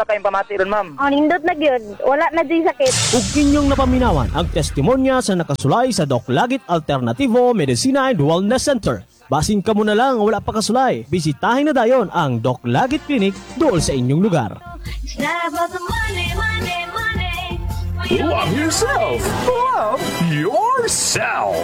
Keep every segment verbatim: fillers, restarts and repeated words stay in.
na kayong pamati ron, ma'am. Oh, nindot na gyud. Wala na di sakit. Ug inyong napaminawan ang testimonya sa nakasulay sa Doc Lagit Alternativo Medicina and Wellness Center. Basin ka mo na lang wala pa kasulay. Bisitahin na dayon ang Doc Lagit Clinic dool sa inyong lugar. Love yourself. Love yourself.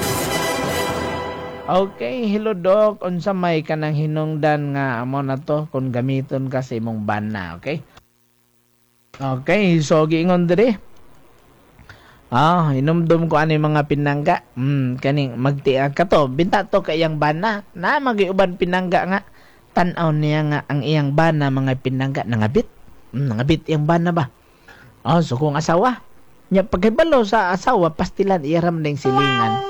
Okay, hello Doc. Unsa may kanang hinungdan nga amo na to kung gamiton ka sa imong bana, okay? Okay, so giingon diri. Ah, inumdum ko ani mga pinangga. Hmm, kaning magtiag ka to. Binta to kay iyang bana. Na magiuban pinangga nga. Tan-aw niya nga ang iyang bana mga pinangga nangabit. Hmm, nangabit iyang bana ba? Oh, so kung asawa. Nya pagkibalo sa asawa pastilan iram ning silingan.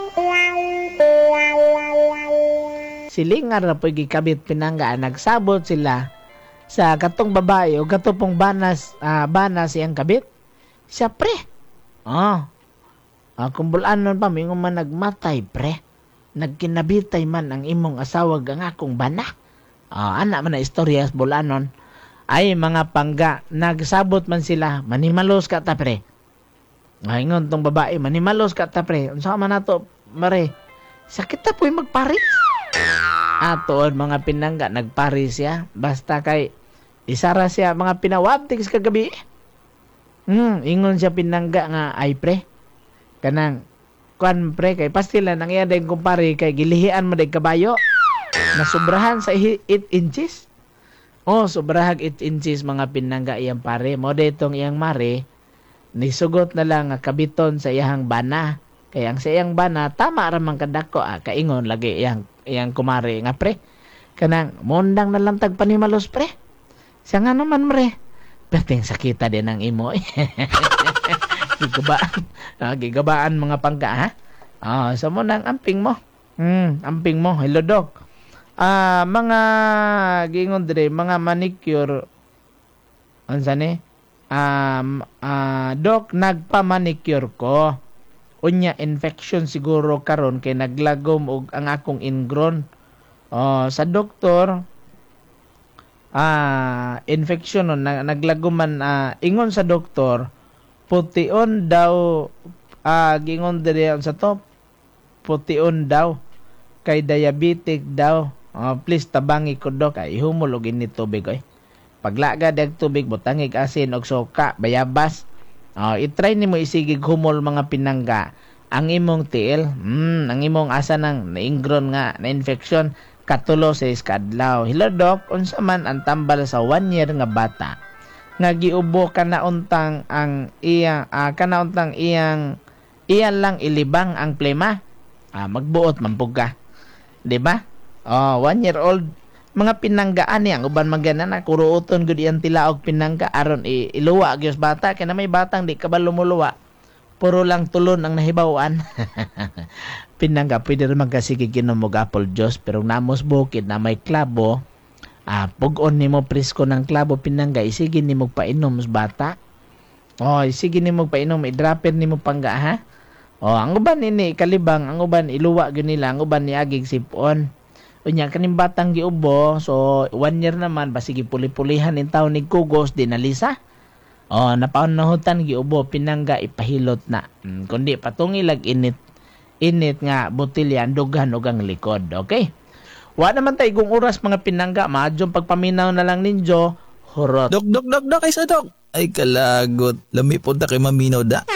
Silingan ra po'y gikabit pinangga, nagsabot sila sa katong babae o katong banas uh, banas siyang kabit. Siya pre. Oh. Ah, kung bulanon pa mingon man nagmatay pre. Nagkinabitay man ang imong asawa ang akong bana. Ah, ana man na istorya sa bulanon. Ay mga pangga, nagsabot man sila, manimalos ka ta pre. Ngayon tong babae, manimalos ka ta pre. Unsa man nato mare? Sakit ta po'y magpari. Atoon mga pinangga nagpari siya basta kay isara siya mga pinawabtig sa kagabi. Hmm, ingon siya pinangga nga ay pre. Kanang kuan pre kay pastila nang iya dayong kumpare kay gilihian mo day kabayo. Nasubrahan sa eight inches. Oh, sobrahag eight inches mga pinangga iyang pare. Mo detong iyang mare nisugot na lang nga kabiton sa iyang bana. Kaya ang sa iyang bana tama ra man kadako ah, kaingon lagi iyang iyang kumare nga pre. Kanang mondang na lang tag panimalos pre. Siya nga naman pre. Perting sakita din ang imo. Gigabaan. Ah, gigabaan mga pangga ha. Ah, sa mo nang amping mo. Hmm, amping mo. Hello Doc. Ah, mga gingon dire, mga manicure unsa ni? Um, ah, Doc, nagpa-manicure ko. Unya infection siguro karon kay naglagom og ang akong ingrown. Oh, sa doktor ah infection on naglagom man ah, ingon sa doktor pution daw ah gingon diri sa to pution daw kay diabetic daw. Oh, please tabangi ko dok ay humol og ini tubig oy. Paglaga dag tubig butangig asin og suka bayabas. Oh, i-try nimo isigig humol mga pinangga ang imong tiil. Hmm, ang imong asa nang naingron nga na infection katulo sa iskadlaw. Hello Doc, unsa man ang tambal sa one year nga bata nga giubo kana untang ang iyang uh, kana untang iyang iyan lang ilibang ang plema. Ah, magbuot man pug ka. Di ba? Oh, one year old mga pinanggaan niya ang uban magana na kuruoton gud iyang tilaog pinangga aron iluwa gyud bata kay na may batang di ka ba lumuluwa puro lang tulon ang nahibawan. Pinangga pwede rin magkasige ginom og apple juice pero namos bukid na may klabo ah pug-on nimo presko ng klabo pinangga isige nimo painom sa bata. Oh isige nimo painom i-dropper nimo pangga ha. Oh ang uban ini kalibang ang uban iluwa gyud nila ang uban niagig sipon. Unya kaning batang giubo so one year naman basigi puli-pulihan in taon ni kugos dinalisa. Oh napaanahutan giubo pinangga ipahilot na. Hmm, kundi patungilag init init nga botelya dughan og ang likod. Okay? Wa naman tay kung oras mga pinangga maadjong pagpaminaw na lang ninyo horot. Dok dok dok dok isa dok. Ay kalagot lami pod ta kay maminaw da.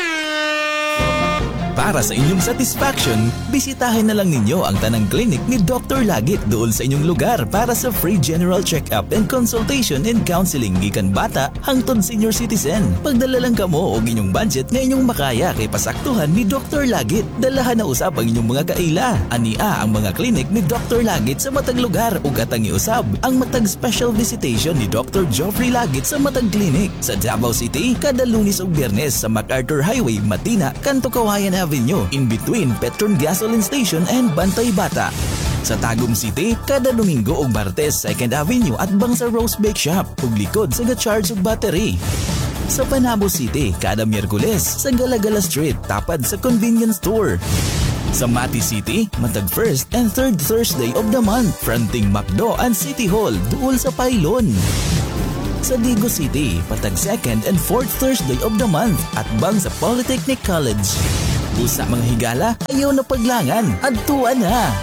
Para sa inyong satisfaction, bisitahin na lang ninyo ang tanang clinic ni Doctor Lagit doon sa inyong lugar para sa free general check-up and consultation and counseling gikan bata hangtod senior citizen. Pagdala lang kamo og inyong budget nga inyong makaya kay pasaktuhan ni Doctor Lagit. Dalahan na usab ang inyong mga kaila. Ania ang mga clinic ni Doctor Lagit sa matag lugar ug atang iusab ang matag special visitation ni Doctor Geoffrey Lagit sa matag clinic sa Davao City kada Lunes ug Biyernes sa MacArthur Highway, Matina, Kanto Kawayan Avenue in between Petron Gasoline Station and Bantay Bata. Sa Tagum City, kada Domingo ug Martes second Avenue at Bangsa Rose Bake Shop ug likod sa ga-charge ug battery. Sa Panabo City, kada Miyerkules sa Galagala Street tapad sa convenience store. Sa Mati City, matag first and third Thursday of the month fronting McDo and City Hall duol sa Pailon. Sa sa Digo City, patag second and fourth Thursday of the month at bang sa Polytechnic College. Usa mga higala, ayaw na paglangan, adtuan na!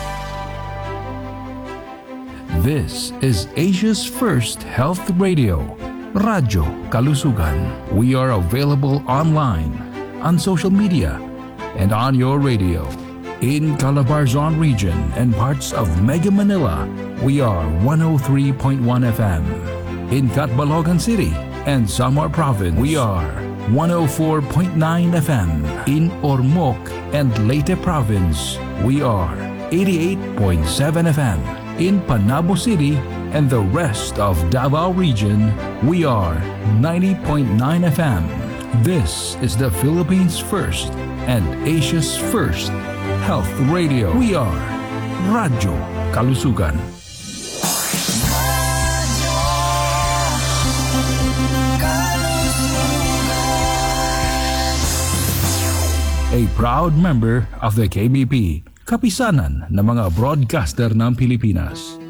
This is Asia's first health radio, Radyo Kalusugan. We are available online, on social media, and on your radio. In Calabarzon region and parts of Mega Manila, we are one oh three point one F M. In Catbalogan City and Samar Province, we are one oh four point nine F M. In Ormoc and Leyte Province, we are eighty-eight point seven F M. In Panabo City and the rest of Davao region, we are ninety point nine F M. This is the Philippines' first and Asia's first health radio. We are Radyo Kalusugan. A proud member of the K B P, kapisanan ng mga broadcaster ng Pilipinas.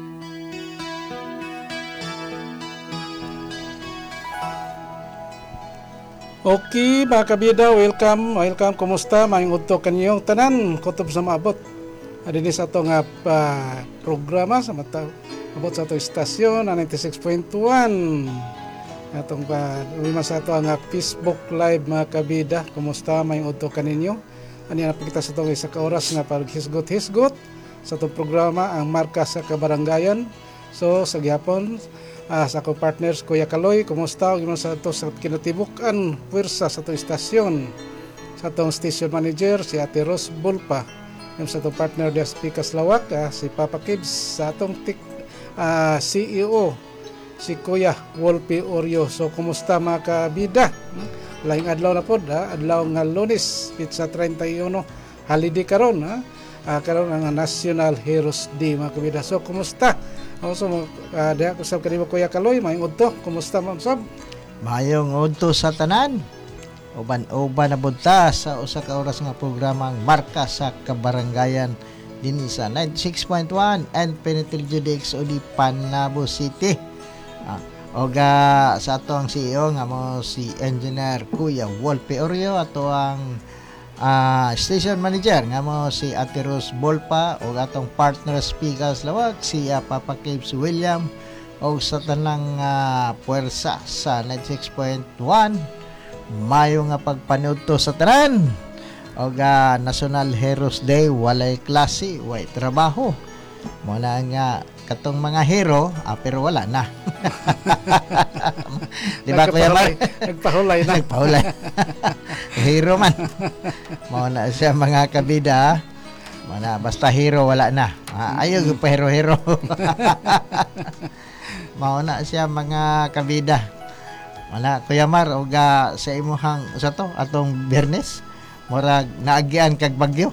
Okay, mga kabida, welcome, welcome, kumusta, maayong udto kanyong tanan, kutob sa maabot. Adini sa ito nga uh, programa, sa mata, abot sa ito istasyon, na ninety-six point one. Atong pa, uh, sa ito nga Facebook Live, mga kabida, kumusta, maayong udto kaninyo. Ano yan, napakita sa ito isa ka oras nga pag-hisgot-hisgot sa itong programa, ang Marka sa Kabarangayan. So, sa gihapon, Ah, sa akong partners, Kuya Kaloy, kumusta? Yung sa ito sa kinatibukan, pwersa sa itong istasyon. Sa itong station manager, si Ate Rose Bulpa. Yung sa itong partner, de Spikas Lawak, ah, si Papa Kibbs. Sa itong tik, ah, C E O, si Kuya Wolpe Oreo. So, kumusta mga kabida? Hmm? Laing adlaw na po, ah, adlaw nga Lunes, pizza thirty-one, holiday karon, ha? Ah, karon ang National Heroes Day, mga kabida. So, kumusta? Also, uh, diha ko sab kanimo Kuya Kaloy, maayong udto. Kumusta ma'am sab? Mayong udto sa tanan. Uban-uban na bunta sa usa ka oras nga programang Marka sa Kabarangayan dinhi sa ninety-six point one and Penetril D X O D Panabo City. Ah, oga sa atong C E O nga mo si Engineer Kuya Wolpe Oreo, ato ang Uh, station manager nga mo si Ate Rose Bolpa o atong partner speaker Lawag si uh, Papa Caves William o sa tanang uh, puwersa sa ninety-six point one. Mayo nga pagpanood to sa tanan o uh, National Heroes Day, walay klase, way trabaho mo na nga katong mga hero, ah, pero wala na. Di ba Kuya Mar? Nagpahulay na. Nagpahulay. Hero man. Mao na siya mga kabida. Mao na basta hero wala na. Ah, ayaw mm-hmm. pa hero-hero. Mao na siya mga kabida. Wala Kuya Mar og uh, sa imuhang sa to atong Biyernes murag naagyan kag bagyo.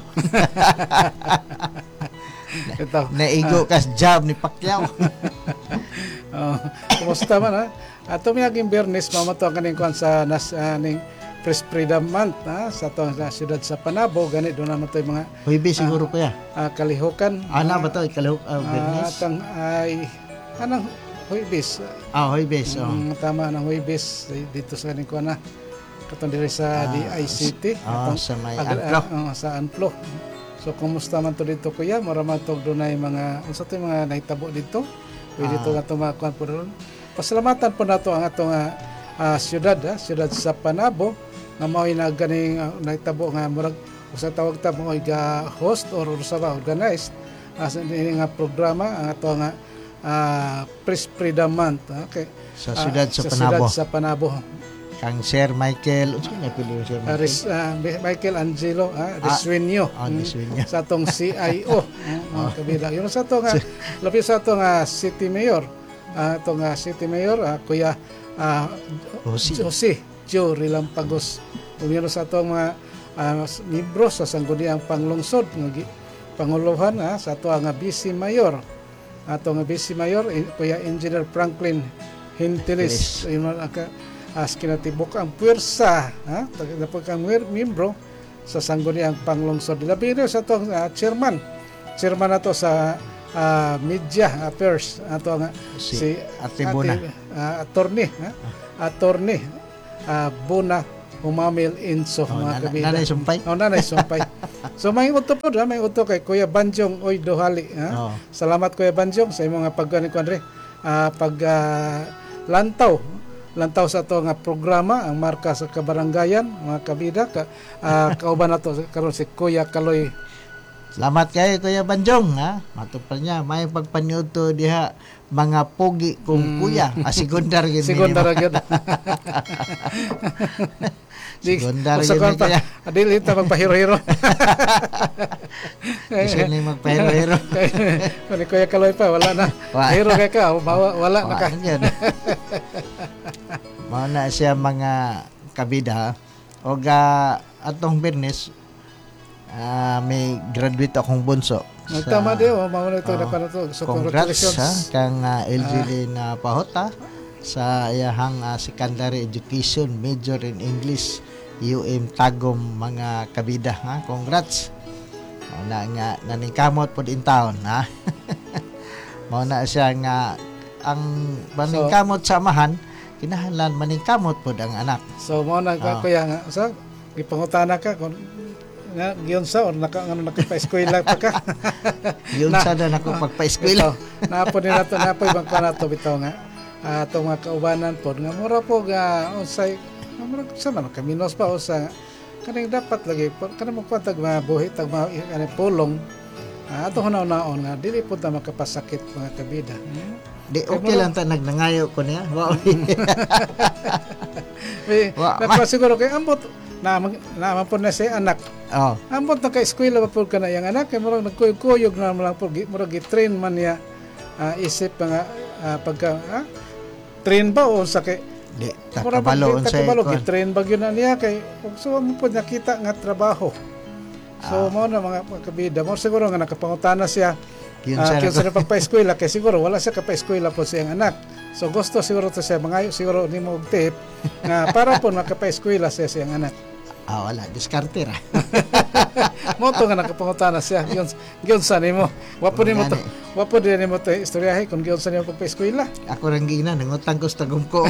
Ito. Naigo kas job ni Pacquiao. Oh, kumusta man ha? Ato miyaging Biyernes mamato ang kaning kuan sa nas uh, ning Press Freedom Month ha? Sa to sa siyudad sa Panabo gani do naman to mga Huibe siguro uh, kuya. Uh, kalihukan. Ana uh, ba to kalihok uh, Biyernes? Uh, atang ay anang Huibis. Ah, Huibis. Oh. Um, tama ng Huibis dito sa kaning kuan na katong diri sa ah, D I C T. Ah, sa may Anplo. Uh, uh, sa Anplo. So, kumusta man to dito, kuya? Maraman to doon ay mga, unsa to yung mga naitabo dito? Pwede ah. to nga tumakuan po doon. Pasalamatan po na to ang atong uh, uh, siyudad, ha? Siyudad sa Panabo, na mao'y na ganing uh, naitabo nga, murag, usa tawag ta mo ga host or usa ba organized as uh, ini nga programa ang ato nga uh, Press Freedom Month, okay? Sa siyudad uh, sa, sa Panabo. Siyudad sa Panabo. Kang Sir Michael, unsa niya pili Sir Michael? Aris, uh, Michael Angelo, ah, Riswinyo. Ah, oh, Riswinyo. Sa atong C I O, uh, kabila. Yung sa atong uh, lapis sa atong uh, City Mayor, uh, atong uh, City Mayor, uh, Kuya uh, Jose, Jose Joe Rilampagos. Yung sa atong mga uh, libro sa sangguniang panglungsod, ng Panguluhan, uh, sa atong uh, Vice Mayor, atong uh, Vice Mayor, Kuya Engineer Franklin Hintilis. Yung uh, as kinatibok ang puwersa, ha? Dapat kang miyembro sa sangguniang panglungsod. Labi rin sa itong uh, chairman. Chairman na to sa ah, Media Affairs ato nga Si si Ate Bona. ate, ah, attorney ha? attorney ah, Bona Humamil Inso Oh, mga nana- kabida. nanay sumpay. Oh, nanay sumpay. So may uto po ha, may uto kay Kuya Banjong Oy Dohali ha. Oh. Salamat Kuya Banjong sa imong nga pagkuan ko Andre. Ah, pag ah, lantaw lantaw sa to nga programa ang marka sa kabaranggayan mga kabida ka ah, kauban nato karon si Kuya Kaloy. Salamat kayo Kuya Banjong ha. Matupad niya may pagpaniud to diha mga pogi kong kuya. Ah, sekundar gid. Sekundar gyud. Sekundar Sa gyud kwarta, kuya. adili ta magpahiro-hiro. Isa ni magpahero-hero. Kani Kuya Kaloy pa wala na. Wa- Hiro kay ka, bawa- wala na ka. Wa- yun. Mao na siya mga kabida o ga atong business ah, may graduate akong bunso. Nagtama di oh, mao na ito Oh, na pa na to. So Congrats ha, congratulations. kang uh, L G Lynn uh, Pahota sa iyahang uh, secondary education major in English U M Tagum mga kabida ha. Congrats. Mao na nga naningkamot pod in town ha. Mao na siya nga ang maningkamot sa amahan kinahanglan maningkamot pod ang anak. So mo na Ah. kuya nga sa gipangutana ka kung nga giyon sa or naka ano nakapa-eskwela pa ka. Yun Na- sa na nako pagpa-eskwela. Ito, napo ni nato napo ibang pa nato bitaw nga ah, ato mga kaubanan pod nga mura po ga unsay mura sa man kaminos pa usa kaning dapat lagi kanang magpatag mga buhi tag mga kanang pulong ah, ato hunaw-naon nga dili pud ta makapasakit mga kabida. Hmm? Di okay lang ta nagnangayo ko niya. Wow. May Wa- nagpasiguro kay ambot na naman po na siya anak. Oh. Ambot na ka-eskwela pa po ka na yung anak kay murag nagkuyog-kuyog na lang po gi- murag gi-train man niya ah, isip nga ah, pagka ah, train ba o sa kay Di murag takabalo pag- unsay takabalo kon. gi-train ba gyud na niya kay ug so mo po nakita nga trabaho. So Ah. mao na mga mga kabida mo siguro nga nakapangutana siya Yun ah, sa kung sa pagpa-eskwela kay siguro wala siya kapa-eskwela po siyang anak. So gusto siguro to siya mangayo siguro nimo og tip nga para po nakapa-eskwela siya siyang anak. Ah, wala diskarte ra. Mo to nga nakapangutana siya. Giyon giyon sa nimo. Wapo nimo to. Gani. Wapo din nimo to istoryahe kung giyon sa nimo pagpa-eskwela. Ako rang gina nangutang ko sa tagum ko.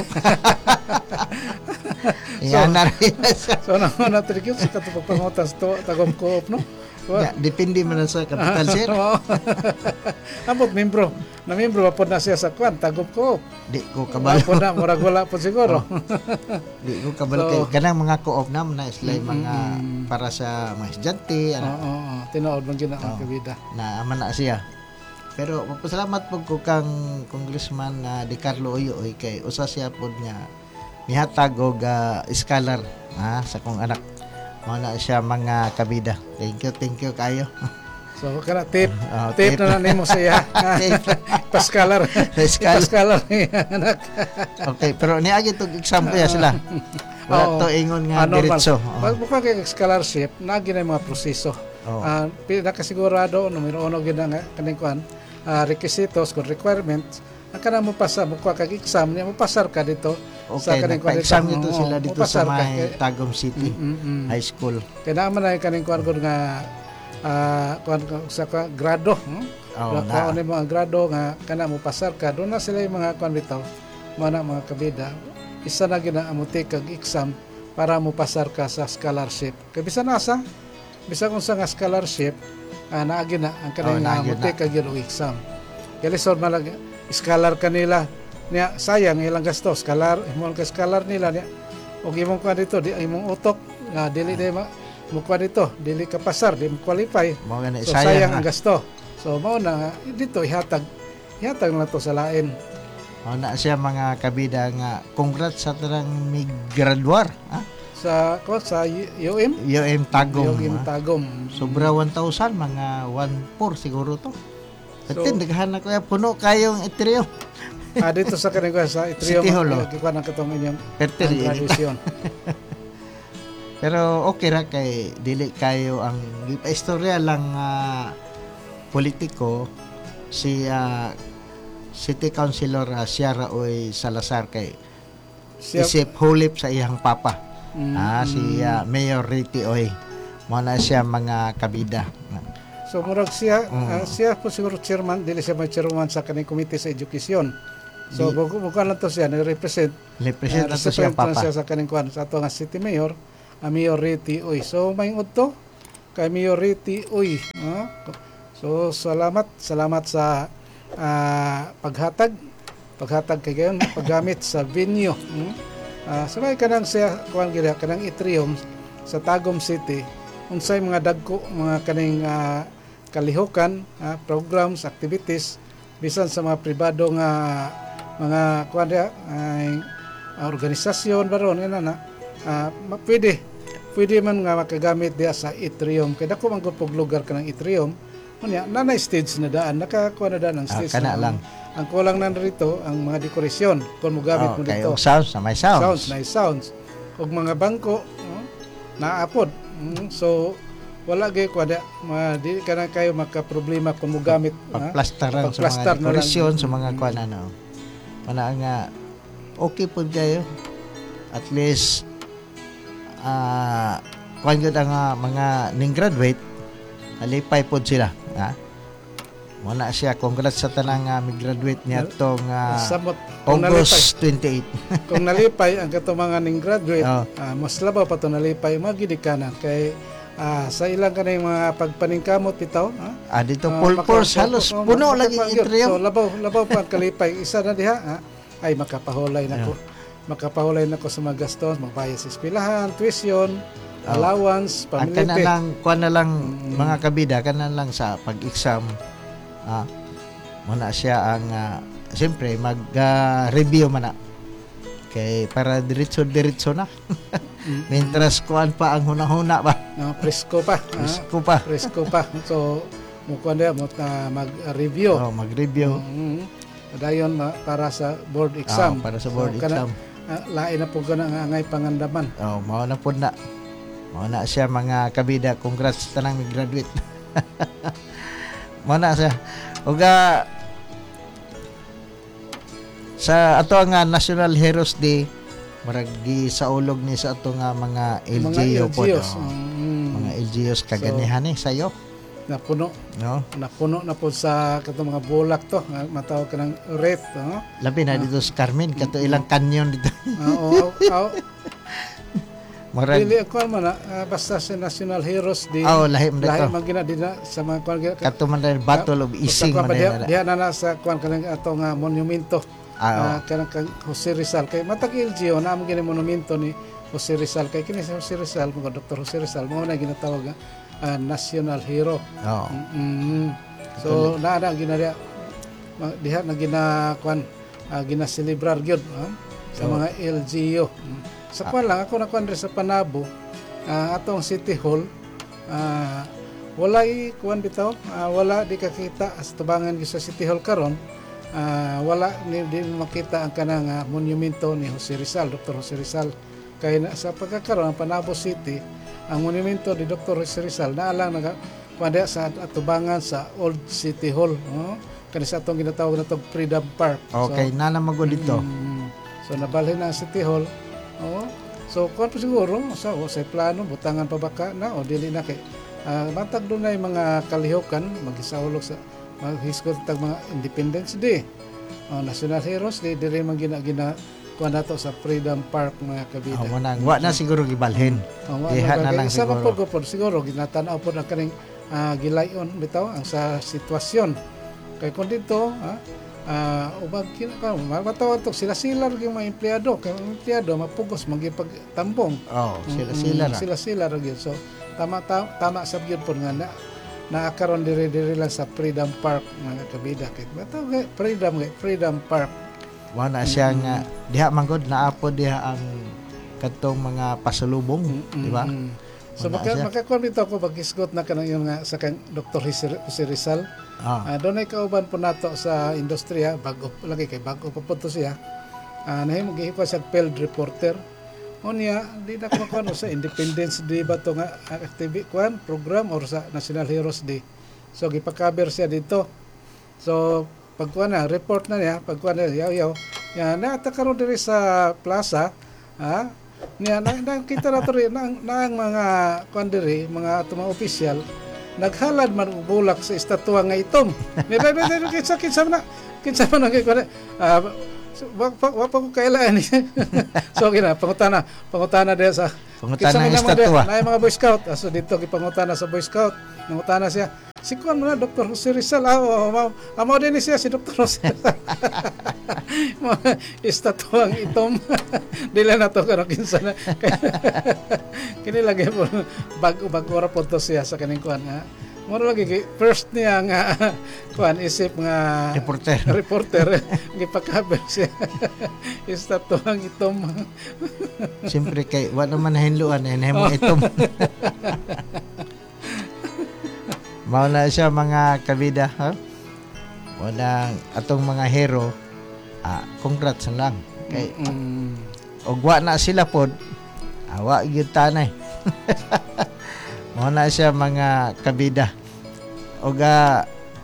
Yan na rin siya. So na na to giyon sa kato pagpangutas to tagom ko no. Ya, depende man sa capital sir. Oo. Ambot membro. Na membro wapo na siya sa kwan tagom ko. Di ko kabalo. Wapo na murag wala po siguro. Di ko kabalo So- kay kanang mga co-op na na islay mga para sa mga estudyante Oo, ano, oo. Tinuod man gyud ang Oo. kabida. na aman na siya. Pero magpasalamat po ko kang Congressman na Di Carlo Uyoy kay usa siya pod nga mihatag og uh, scholar ha, sa kong anak. Mao na siya mga kabida. Thank you, thank you kayo. So kana tip. Oh, Tip tip. na na nimo sa iya. Tip. Paskalar. Pascal. Paskalar ni anak. Okay, pero niagi tog exam ko ya sila. Wala Oo. to ingon nga Ah, normal. diretso. Pag bukod kay scholarship, nagi na yung mga proseso. Oo. Ah, pinakasigurado, numero uno gina nga kaning kuan, ah, requisitos kung requirements, ang kana mo pasa mo kag exam niya mo pasar ka dito Okay, kaning kuan nagpa-exam dito. nito Oo, sila dito mapasar sa ka. may Kaya- Tagum City Mm, mm. High School. Kaya naman na kaning kuan gud nga ah, kuan sa ka- grado, hmm? Oo, Wala na. ka ni mga grado nga kana mo pasar ka, doon na sila yung mga kuan bitaw, mga mga kabida. Isa na gina amuti kag exam para mo pasar ka sa scholarship. Kay bisan asa, bisan kung sa nga scholarship, ah, naagi na ang Oh, kanang naagi amuti na. kag yung exam. Kaya lisod malag scholar kanila niya sayang ilang gasto scholar imong ka scholar nila niya og imong kuan dito di imong utok nga dili di ma mo kuan dito dili ka pasar di mo qualify. Mao nga na So sayang. sayang na. ang gasto. So mao na nga, dito ihatag ihatag na to sa lain. Mao na siya mga kabida nga congrats sa tanang mig graduar ha. Sa ko sa U M U M Tagum. U M ha? Tagum. Sobra one thousand mga one four siguro to. So- Katin daghan na kaya puno kayong itriyo. Ah, dito sa kanang sa Itrium City Hall, oh. kikuan ang katong inyong Perter ang graduation. Pero okay ra kay dili kayo ang istorya lang ah, politiko si ah, City Councilor uh, Ciara Oy Salazar kay Siya, isip hulip sa iyang papa. Mm, Ah, si ah, Mayor Riti Oy. Mo na siya mga kabida. So murag siya ah, siya po siguro chairman, dili siya may chairman sa kaning committee sa education. So Di- buko buko lang to siya ni-represent. Represent Ah, na to siya, represent Papa. siya sa kaning kuan sa ato nga city mayor, a Mayor Riti Uy. So mayngod to kay Mayor Riti Uy. ah. So salamat, salamat sa ah, paghatag paghatag kay gayon paggamit sa venue. Hmm? Ah, sabay kanang siya kuan gila kanang atrium sa Tagum City. Unsay mga dagko mga kaning ah, kalihukan, ah, programs, activities bisan sa mga pribado nga mga kuan dia ay ah, organisasyon baron ina na ah, ma- pwede pwede man nga makagamit dia sa atrium kay dako man gud pog lugar kanang atrium unya nanay stage na daan nakakuha na daan ang Ah, stage kana na- lang. ang kulang na rito ang mga dekorasyon kung mo gamit Oh, mo kayo dito sounds na may sounds. sounds nice sounds ug mga bangko oh, naapod. Mm, so wala gay ko ada ma di kana kayo makaproblema kung mo gamit ha? Pagplastaran sa mga Pagplastar na lang. dekorasyon, sa mga kuan ano. Mana nga okay pud kayo. At least ah kuan gyud ang ah, mga ning graduate alipay pud sila, ha? Wala siya, congrats sa tanang uh, graduate niya tong ah, Samot kung nalipay, August twenty-eighth. kung nalipay ang kato mga ning graduate Oh. ah, mas labaw pa to nalipay magidikanan kay ah, sa ilang kanay mga pagpaningkamot bitaw ha? Ah, dito Ah, full maka- force halos oh, puno maka- lagi maka- itrium. So labaw labaw pa ang kalipay isa na diha ha? Ay makapahulay nako. Makapahulay nako sa mga gastos, magbayad sa eskwelahan, tuition, Oh. allowance, Ang kana pamilya. lang kuan na lang Mm. mga kabida kana lang sa pag-exam. Ah, muna siya ang ah, siyempre mag-review man na. Kay para diretso-diretso na. Mientras kuan pa ang hunahuna ba. No, presko pa. ha? Presko pa. Presko pa. So mukuan dia mo na mag-review. Oh, mag-review. Mm. Dayon ma- para sa board Ah, exam. para sa board So, kana- exam. ah, lain na po ganang angay pangandaman. Oh, mao na pud na. Mao na siya mga kabida. Congrats tanang mag-graduate. Mao na siya. Uga sa ato nga National Heroes Day marag gi sa ulog ni sa ato nga mga L G U Mga po. L G Us. Oh. Mm. Mga L G Us kaganihan ni sayo, Napuno. no? Napuno na po sa katong mga bulak to. nga Matawag ka ng wreath. No? Labi na dito sa Carmen kato ilang kanyon dito. Oo. oo. Marag Dili ako man na ah, basta sa National Heroes Day. oh, lahi man Lahi dito. man gina din na sa mga kuan gina- Kato man dahil Battle of Ising Sa kuwan man pa, diha, dahil. diha na na sa kuan kanang ato nga monumento. Ah, Ah, kanang kang Jose Rizal kay matag L G O na mo gini monumento ni Jose Rizal kay kini si Jose Rizal mga Doctor Jose Rizal mo na ginatawag nga ah, national hero. oh. Mm. So na na ginarya diha na gina kuan uh, gina-celebrar gyud ah, sa Oh. mga L G O. Mm. Sa kuan lang ako na kuan sa Panabo ah, atong City Hall ah, walay kuan bitaw ah, wala di kakita as tubangan gyud sa City Hall karon. Ah, wala ni di makita ang kanang ah, monumento ni Jose Rizal, Doctor Jose Rizal. Kay na, sa pagkakaroon ng Panabo City, ang monumento ni Doctor Jose Rizal naa lang naga kuanda sa atubangan sa Old City Hall, no? Kani sa atong ginatawag na tong Freedom Park. Okay, So, nana magod dito. mm, so nabalhin na ang City Hall. Oh. So kuan pa siguro sa o sa plano butangan pa baka na o dili na kay ah, matag dunay mga kalihukan magisaulog sa maghisgot tag mga Independence Day. Oh, National Heroes Day dire man gina gina kuan nato sa Freedom Park mga kabida. Amo na, wa na siguro gibalhin. Oh, wa Diha na na lang isa siguro. pa po po siguro ginatanaw po na kaning ah, gilayon bitaw ang sa sitwasyon. Kay kun dito ha ah ubag kina ka matawag to sila sila yung mga empleyado kay mga empleyado mapugos magipagtambong. Oh, sila Mm, sila ra. Sila sila ra gyud. So tama tama, tama sa gyud po nga na naakaron diri-diri lang sa Freedom Park mga kabida kay bitaw kay Freedom kay Freedom Park. Wa na siya nga diha manggod naapod diha ang katong mga pasalubong, di ba? Mm. So Wala maka siya. makakuan bitaw ko pag-isgot na kanang yung nga sa kang Doctor Jose Rizal. Ah, Ah, doon ay kauban po nato sa industriya, bago lagi kay bago pa po to siya. Ah, nahimo gihiko sa field reporter. Unya, di na ko makuha sa Independence Day ba to nga activity kuan program or sa National Heroes Day. So gipakaber siya dito. So pagkuan na report na niya, pagkuan na yaw yaw. Ya na ta karon diri sa plaza, ha? Niya na, na kita na to rin na, na ang mga kuan diri, mga ato mga opisyal naghalad man og bulak sa estatwa nga itom. Kinsa kinsa man kinsa man kay kuan. Ah, wa pa wa pa ko kailan ni. So gina pangutana, pangutana diha sa Pangutana ng estatwa. Na mga Boy Scout. So dito gipangutana sa Boy Scout. Nangutana siya. Si kuan mo na Doctor Jose Rizal. Ah, oh, amo amo din siya si Doctor Jose Rizal. Estatwa ang itom. Dila na to kano kinsa na. Kini lagi po bag-bag ora po to siya sa kaning kuan nga. Moro lagi first niya nga kuan isip nga Reporter. reporter gipakaber siya. Estatwa ang itom. Siyempre kay wala man hinluan eh nahimo itom. Mao na siya mga kabida, ha? Walang atong mga hero. Ah, congrats lang. Kay Mm. og wa na sila pod. Awa gyud tanay. Mao na siya mga kabida. Og ah,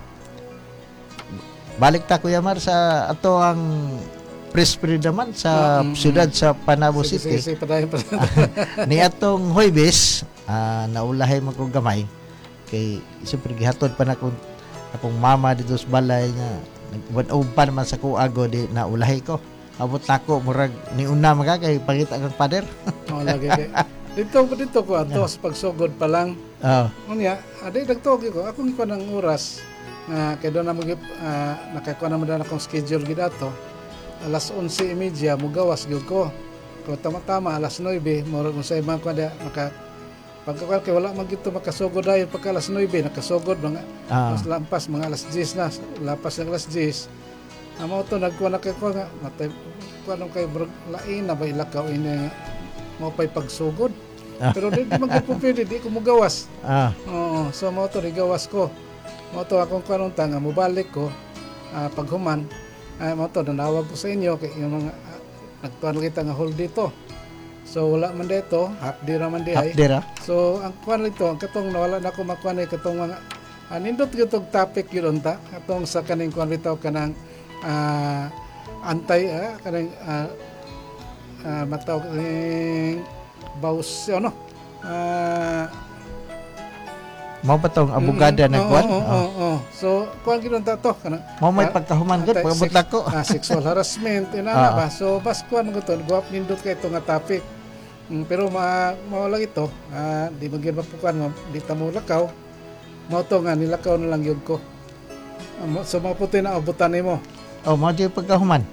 balik ta Kuya Mar sa ato ang press freedom sa Mm. siyudad sa Panabo Sige, City. sige, sige, padayon, padayon. Ni atong Huwebes, ah, naulahay man ko gamay kay siyempre gihatod pa na akong akong mama dito sa balay nga nagwan pa naman sa kuago di naulahay ko. Abot nako murag ni una mga kay pangita kang pader. Oh, lagi kay. Dito dito ko atos pagsugod pa lang. Oh. Unya, adi nagtugi ko. Akong iko ng oras nga kay do na mo uh, nakakuha na mo na akong schedule gid ato. Alas onse y media mo gawas gyud ko. Ko tama-tama alas nuebe mo mo sa ibang kada maka pagkakuha kay wala man gito makasugod dayon pagka alas nuebe nakasugod mga Ah. mas lampas mga alas diyes na lapas ng alas diyes. Amo to nagkuha na kay ko nga matay kuha nung kay bro, lain na ba ilakaw ini mo pay pagsugod. Ah. Pero di, di man ko pwede di ko mugawas. Ah. Oo, so mo to gawas ko. Mo to akong karon tanga mobalik ko uh, paghuman ay mo to nanawag ko sa inyo kay yung mga uh, nagtuan kita nga hold dito. So wala man dito, half day ra man di ay. Hapdera. So ang kuan nito, ang katong nawala na ko makuan ay katong mga uh, nindot gyud topic gyud ta katong sa kaning kuan nito kanang uh, antay uh, kanang uh, uh, matawag kaning baus ano uh, Mao ba tong abogada mm, na oo, kuan? Oo, Oh. oo, oo. So, kuan gyud ta to kanang Mao may ah, pagkahuman gud antay- pagabot sex- nako. ah, sexual harassment ina Ah. ba. So, bas kuan mo to, guwap nindot kay ito nga topic. Mm, pero ma mao lang ito, ah, di magyud mapukan mo, di ta mo lakaw. Mao to nga nilakaw na lang yun ko. Ah, mo- so maputi na abutan nimo. Oh, mao di pagkahuman.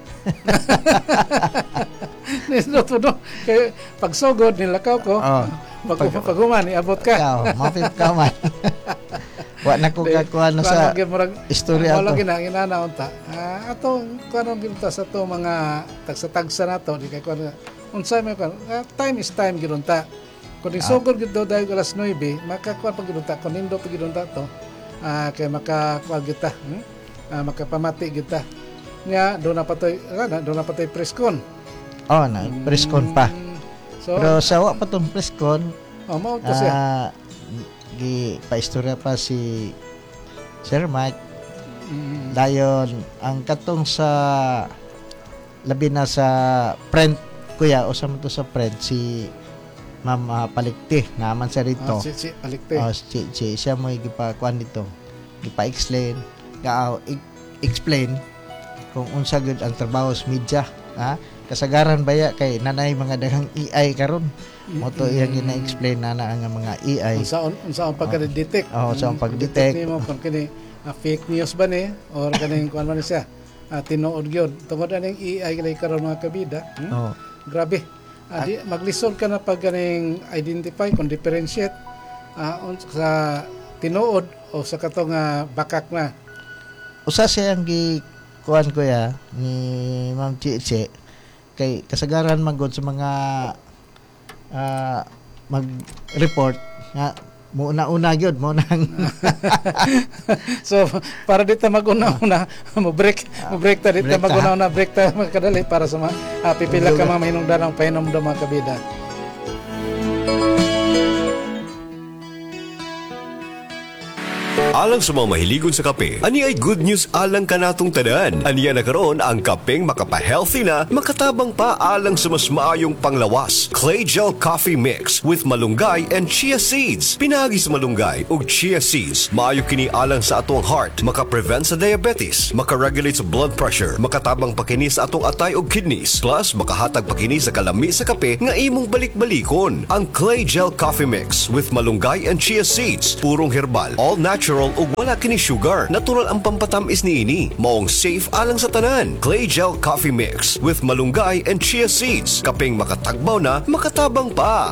Nindot mo do. Kay pagsugod nilakaw ko. Oh. Pag Pag- paghuman iabot ka. Ikaw, mao pay pagkahuman. Wa na ko kakuha na sa istorya Wala to. gina ginana unta. Ah, ato karon ginta sa to mga tagsa-tagsa nato di kay kuan unsa may kuan. Ah, time is time gid unta. Kun isugod gid daw dahil alas nuebe, makakuan pa gid unta kun nindo pa gid unta to. Ah, kay makakuan kita. Hmm? Ah, makapamati kita. Nya do na patoy, ana do na patoy preskon. Oh, na preskon pa. Mm, So, Pero sa wa pa tong preskon, oh, mao to siya. ah gi paistorya pa si Sir Mike Mm, dayon ang katong sa labi na sa friend kuya o sa man to sa friend si Ma'am uh, Palikti naman sa rito. oh, si, si, palikte. Oh, si, si, siya mo gipakuan dito. Gipa-explain, ga explain kung unsa gud ang trabaho sa media, ha? Kasagaran baya kay nanay mga daghang A I karon. Mo to iyang gina-explain na na ang mga A I. Unsa unsa ang pagka-detect? Oh, unsa ang pag-detect. Nimo kung kini ah, fake news ba ni or kaning kuan man siya? Ah, tinuod gyud. Tungod aning A I kay karon mga kabida. Hmm? Oh. Grabe. Ah, di, maglisod ka na pag ganing identify kung differentiate ah, un- sa tinuod o sa katong ah, bakak na. Usa siya ang gi kuan ko ya ni Ma'am Chiche kay kasagaran magod sa mga ah, mag-report nga mo una-una gyud mo nang So para dito maguna-una mo break mo break ta dito Break ta, maguna-una break ta makadali para sa mga ah, pipila ka mga hinungdanang pahinomdom mga kabida. Alang sa mga mahiligon sa kape, ani ay good news alang kanatong tanan. Aniya nagkaroon ang kapeng makapa-healthy na, makatabang pa alang sa mas maayong panglawas. Clay Gel Coffee Mix with malunggay and chia seeds. Pinagi sa malunggay ug chia seeds, maayo kini alang sa atong heart, maka-prevent sa diabetes, maka-regulate sa blood pressure, makatabang pa kini sa atong atay ug kidneys, plus makahatag pa kini sa kalami sa kape nga imong balik-balikon. Ang Clay Gel Coffee Mix with malunggay and chia seeds, purong herbal, all natural ug wala kini sugar. Natural ang pampatamis niini. Maong safe alang sa tanan. Clay Gel Coffee Mix with malunggay and chia seeds. Kapeng makatagbaw na, makatabang pa.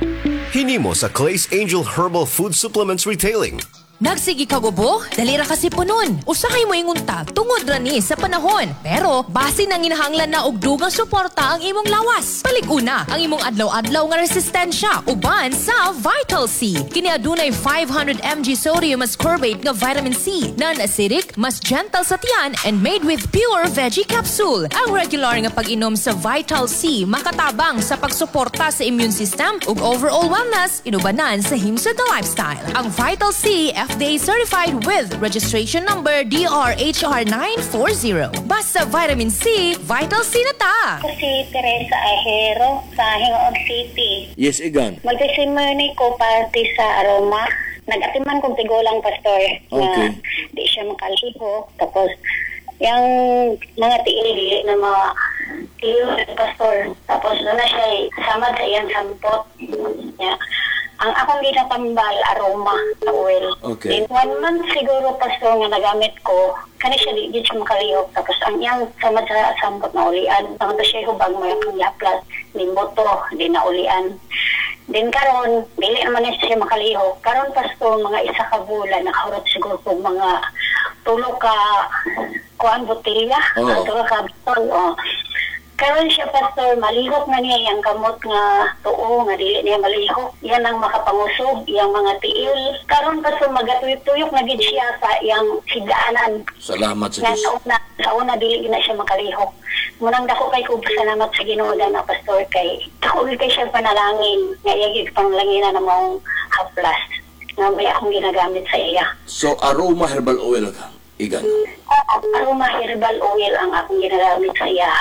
Hinimo sa Clay's Angel Herbal Food Supplements Retailing. Nagsigi ka gubo? Dalira kasi punon. Usahay mo ingon ta, tungod rani sa panahon. Pero, base nang inahanglan na og dugang suporta ang imong lawas. Palig-una, ang imong adlaw-adlaw nga resistensya, uban sa Vital C. Kini adunay five hundred milligrams sodium ascorbate nga vitamin C, non-acidic, mas gentle sa tiyan, and made with pure veggie capsule. Ang regular nga pag-inom sa Vital C, makatabang sa pagsuporta sa immune system ug overall wellness, inubanan sa himsod na lifestyle. Ang Vital C, F D A certified with registration number D R H R nine forty. Basta vitamin C, Vital C na ta! Ako si Teresa Ahero sa Hingoog City. Yes, Igan. Magtesimony ko party sa Aroma. Nag-atiman kong tigulang pastor Okay. na di siya makaliho. Tapos, yung mga tiili na mga tiyo pastor. Tapos, doon na siya samad sa iyang sampot. Yeah. Ang akong ginatambal, aroma na oil. Okay. In one month siguro, pastor, nga nagamit ko, kani siya di, di siya makalihok. Tapos ang iyang samad sa sambot na ulian. Tangto siya hubag mo yung yaplas, limboto, di na ulian. Din karon, dili naman na siya makalihok. Karon, pastor, mga isa ka bulan, nakahurot siguro po mga tulo ka kuan botilya. Oh. Tulo ka botol, oh. Karon siya, pastor, malihok na niya yung gamot nga tuo, nga dili niya malihok. Yan ang makapangusog, yung mga tiil. Karon, pastor, magatuyok-tuyok na gid siya sa yung higdaanan. Salamat sa Nga Diyos. sa una, sa una dili na siya makalihok. Munang dako kay ko salamat sa Ginoo na pastor kay dako kay siya panalangin nga iyagig panglangina na mong haplas nga may akong ginagamit sa iya. So, aroma herbal oil ka, Igan. Oo, aroma herbal oil ang akong ginagamit sa iya.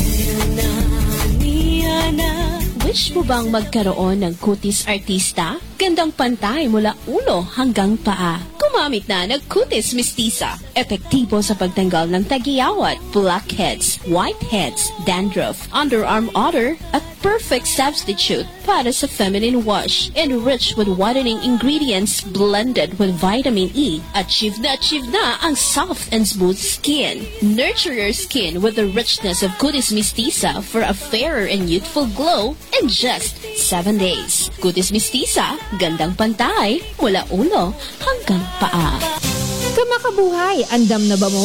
Wish mo bang magkaroon ng kutis artista? Gandang pantay mula ulo hanggang paa. Gumamit na ng kutis mistisa. Epektibo sa pagtanggal ng tagiyawat, blackheads, whiteheads, dandruff, underarm odor, at perfect substitute para sa feminine wash. Enriched with whitening ingredients blended with vitamin E. Achieve na achieve na ang soft and smooth skin. Nurture your skin with the richness of kutis mistisa for a fairer and youthful glow in just seven days. Kutis mistisa, gandang pantay, mula ulo hanggang paa. Kamakabuhay, andam na ba mo?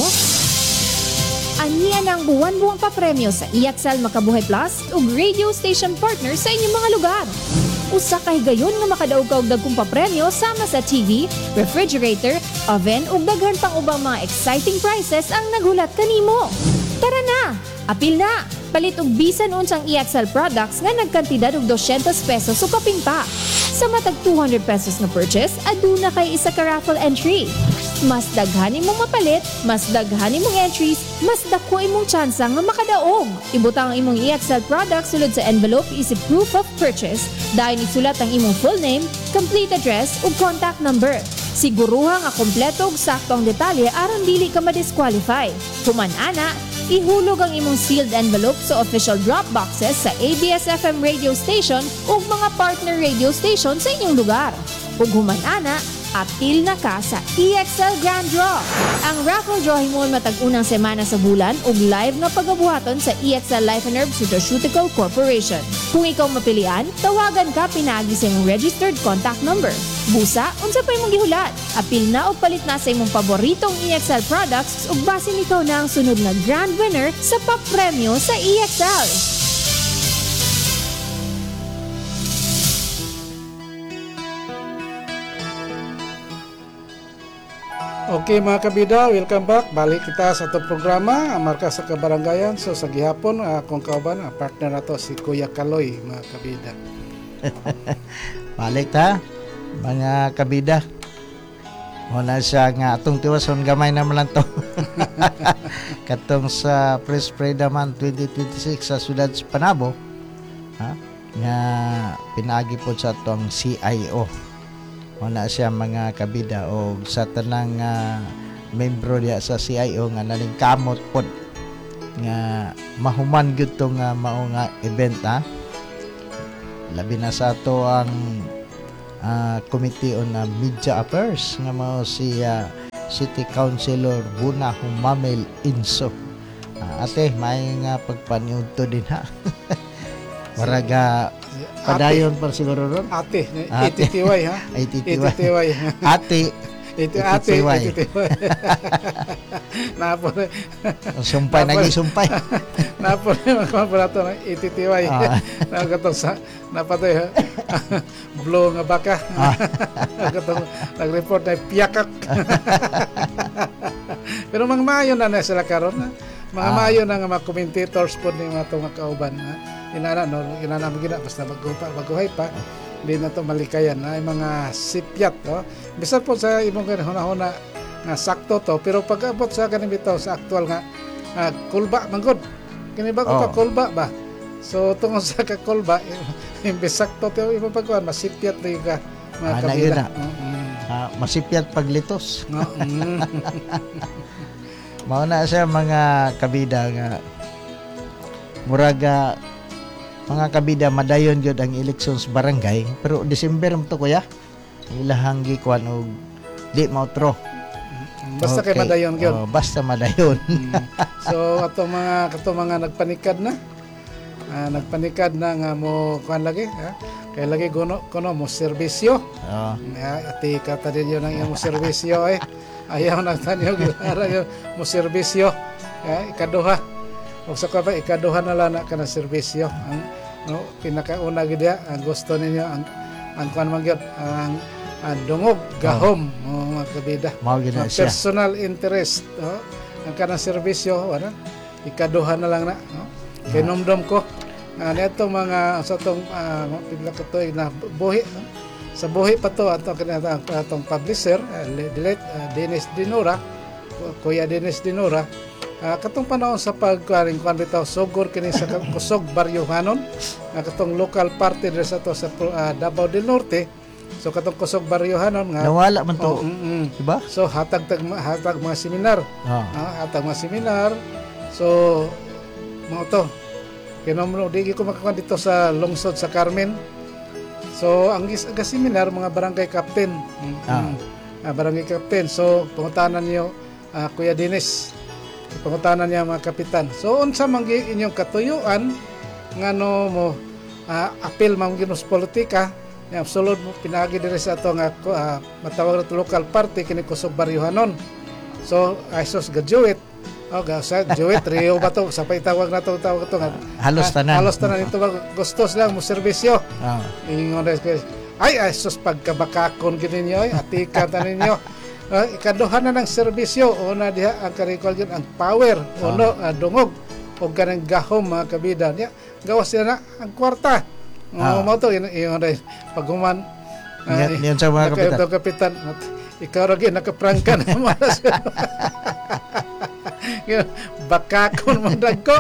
Aniya ng buwan-buwang papremyo sa E X L Makabuhay Plus ug radio station partner sa inyong mga lugar. Usa kay gayon nga makadaog ka og dagkong papremyo sama sa T V, refrigerator, oven ug daghan pang ubang mga exciting prizes ang naghulat kanimo. Tara na! Apil na! Palit og bisan unsang E X L products nga nagkantidad og two hundred pesos o kaping pa. Sa matag two hundred pesos na purchase, aduna kay isa ka raffle entry. Mas daghan imong mapalit, mas daghan imong entries, mas dako imong tsansa nga makadaog. Ibutang ang imong E X L products sulod sa envelope isip proof of purchase. Dahil isulat ang imong full name, complete address ug contact number. Siguruha nga kompleto ug sakto ang detalye aron dili ka ma-disqualify. Human ana, ihulog ang imong sealed envelope sa official drop boxes sa A B S F M radio station ug mga partner radio station sa inyong lugar. Ug human ana, apil na ka sa E X L Grand Draw. Ang raffle draw himon matag unang semana sa bulan ug live nga pagabuhaton sa E X L Life and Herb Nutraceutical Corporation. Kung ikaw mapilian, tawagan ka pinaagi sa imong registered contact number. Busa, unsa pa imong gihulat? Apil na o palit na sa imong paboritong E X L products ug basin ikaw na ang sunod na grand winner sa papremyo sa E X L. Okay mga kabida, welcome back. Balik kita sa itong programa, ang Markas sa Kabarangayan. So sa gihapon, akong kauban, ang partner na to si Kuya Kaloy, mga kabida. Balik ta, mga kabida. Muna siya nga atong tiwason gamay naman lang to. Katong sa Press Freedom Month twenty twenty-six sa siyudad sa Panabo, ha? Nga pinagi po sa atong C I O. Muna siya mga kabida o sa tanang uh, membro diya sa C I O nga naling kamot pod nga mahuman gyud tong uh, mao nga event, ha. Labi na sa ato ang uh, Committee on uh, Media Affairs nga mao si uh, City Councilor Buna Humamel Inso. Uh, ate, may nga pagpaniudto din, ha. Maraga padayon pa siguro ron. Ate, A T T Y, ha. A T T Y. Ate. Ito ate, ate. Napo na. Sumpay, naging sumpay. Napo na mga kaparato ng A T T Y. Nagatong sa, napatoy, ha. Blow nga baka. Nagatong, nag-report na piyakak. Pero mga maayo na na sila karon, ha. Mga ah. maayo na nga mga commentators po ni mga itong kauban, ha. Inana, no, inana mo gina, basta baguha, baguhay pa. Hindi na ito malikayan, ha. Yung mga sipyat, no. Bisan po sa imong huna-huna nga sakto to, pero pag abot sa kanin bitaw sa aktual nga uh, kulba manggod. Kini ba ko oh. kulba ba? So tungod sa ka kulba, imbes sakto to imong pagkuan masipyat ri ka mga ah, kabila. Mm-hmm. Uh, masipyat paglitos. No. Mm. Mao na siya mga kabida nga muraga mga kabida madayon gyud ang elections barangay, pero December mo to kuya. Ilahang gikuan og di mautro. Basta okay. Kay madayon gyud. Oh, basta madayon. Mm. So ato mga kato mga nagpanikad na. Uh, nagpanikad na nga mo kuan lagi, ha? Kay lagi kuno kuno mo serbisyo. Oh. Uh, ati kata din yo nang mo serbisyo eh. Ayaw na tanyo gilara yo mo serbisyo. Uh, ikaduha. O sa ka ikaduha na lang na kana serbisyo. Ang no pinakauna gid dia ang gusto ninyo ang ang kuan man gyud ang ang dungog gahom oh. Oh, mga kabida. Mao gyud na siya. Personal interest, oh. Ang kanang serbisyo wala ikaduha na lang na, no? Kay nomdom ko uh, neto mga sa tong uh, pigla ka to na buhi, no? Sa buhi pa to ato kanang atong publisher uh, Dilet uh, Dennis Dinora, Kuya Dennis Dinora. Uh, katong panahon sa pagkuaring kuan bitaw sugor kini sa Kusog Baryohanon, uh, katong local party diri sa to sa uh, Davao del Norte. So katong Kusog Baryohanon nga nawala man to, oh, mm, mm. diba? So hatag tag hatag mga seminar. Ah. Uh, hatag mga seminar. So mo to kinomro di ko makakuan dito sa lungsod sa Carmen. So ang ga seminar mga barangay captain. Mm, ah. uh, barangay captain. So pangutanan niyo uh, Kuya Dennis. Pangutanan niya mga kapitan. So unsa man inyong katuyuan ngano mo uh, apil man ginos politika nga sulod mo pinagi diri sa ato nga uh, matawag na local party kini Kusog Baryohanon. So isos gajuit. Oh ga sa juit Rio ba to sa paitawag na to tawag to nga halos tanan. Uh, halos tanan ito ba gustos lang mo serbisyo. Ah. Ingon ay isos pagkabakakon kini niyo ay atika tanin niyo. Uh, ikaduha na ng serbisyo una diha ang karikol gyud ang power uno uh, dungog o kanang gahom mga kabida niya gawas na ang kwarta mo mo to yung paghuman niyan sa mga kapitan kapitan ikaw ra gyud nakaprangka na mo bakakon mo dagko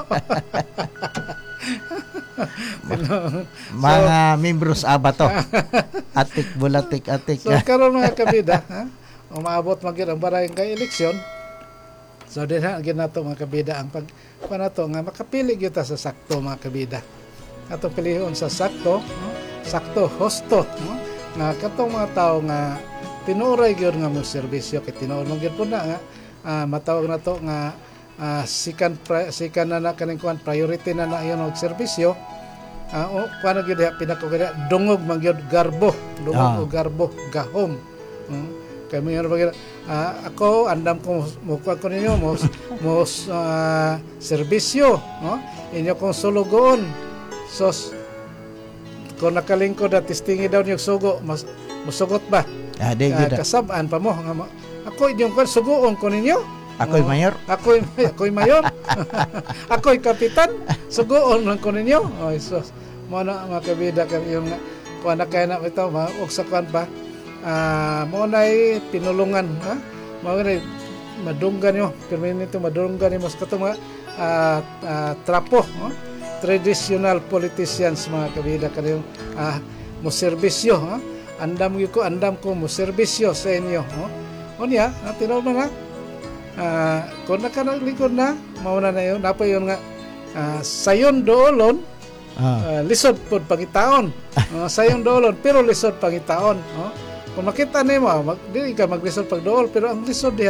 mga so, membros abato atik bulatik atik so karon mga kabida ha umaabot man gyud ang barangay eleksyon. So dinha gyud nato mga kabida ang pag panato nga makapili gyud ta sa sakto mga kabida. Atong pilihon sa sakto, no? Sakto hosto, no? Nga katong mga tawo nga tinuray gyud nga mo serbisyo kay tinuod man gyud po na nga uh, matawag na to nga uh, sikan pra, sikan na na kaning kuan priority na na yon og serbisyo. Ah uh, o kuan gyud pinako gyud dungog man gyud garbo, dungog ah. o garbo gahom. Hmm? Kami nga bagay uh, ako andam ko mo ko ninyo mo mo uh, serbisyo, no? Inyo kong sulugon. So kung nakalingkod at tistingi daw niyo sugo mas musugot ba? Ah, di uh, kasab-an pa mo nga ako inyong kon sugoon ko ninyo. Ako'y no? mayor. Ako'y ako'y mayor. Ako'y kapitan. Sugoon lang ko ninyo. Oy sus. Mo na makabida kan yung kuan na kay na ito ma og sa kuan pa. uh, mo nay pinulungan, ha? Mo nay madunggan yo, permanente madunggan yo mas katong mga uh, uh, trapo, no? Traditional politicians mga kabida kanyo uh, mo serbisyo, ha? Andam ko andam ko mo serbisyo sa inyo, no? Unya, natinaw na nga. Uh, kung nakanalikod na, mauna na yun, napo yun nga, uh, sayon doolon, uh, lisod pod pangitaon. Uh, sayon doolon, pero lisod pangitaon. No? Kung makita nimo, mag, di ka maglisod pag dool, pero ang lisod diha,